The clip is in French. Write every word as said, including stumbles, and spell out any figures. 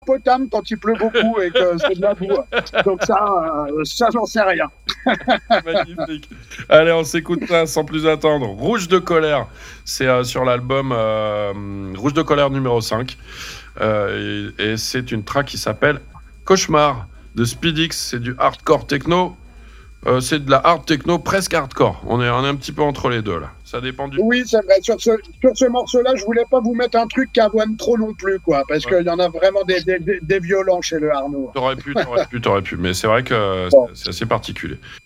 potable quand il pleut beaucoup et que c'est de la boue. Donc ça, euh, ça j'en sais rien. Magnifique. Allez, on s'écoute ça sans plus attendre. Rouge de colère, c'est euh, sur l'album euh, Rouge de colère numéro cinq. Euh, et, et c'est une track qui s'appelle Cauchemar de Speedix. C'est du hardcore techno. Euh, c'est de la hard techno presque hardcore. On est, on est un petit peu entre les deux là. Ça dépend du. Oui, c'est vrai. Sur ce, sur ce morceau-là, je voulais pas vous mettre un truc qui avoine trop non plus, quoi, parce ouais. qu'il y en a vraiment des, des, des, des violents chez le Arnaud. T'aurais pu, t'aurais pu, t'aurais pu. Mais c'est vrai que bon. c'est, c'est assez particulier.